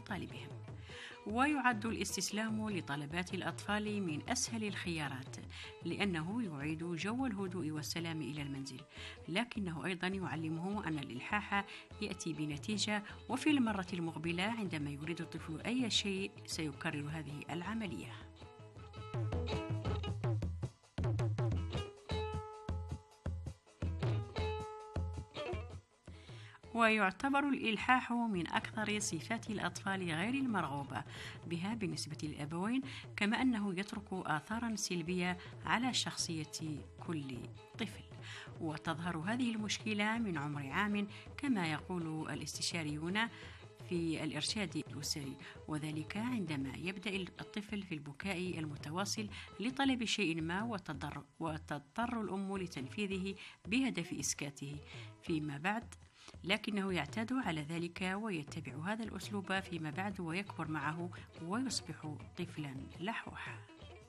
مطالبهم. ويعد الاستسلام لطلبات الأطفال من أسهل الخيارات، لأنه يعيد جو الهدوء والسلام إلى المنزل، لكنه أيضا يعلمهم أن الإلحاح يأتي بنتيجة، وفي المرة المقبلة عندما يريد الطفل أي شيء سيكرر هذه العملية. ويعتبر الإلحاح من أكثر صفات الأطفال غير المرغوبة بها بالنسبة للأبوين، كما أنه يترك آثاراً سلبية على شخصية كل طفل. وتظهر هذه المشكلة من عمر عام كما يقول الاستشاريون في الإرشاد الأسري، وذلك عندما يبدأ الطفل في البكاء المتواصل لطلب شيء ما وتضطر الأم لتنفيذه بهدف إسكاته فيما بعد، لكنه يعتاد على ذلك ويتبع هذا الأسلوب فيما بعد ويكبر معه ويصبح طفلا لحوحا.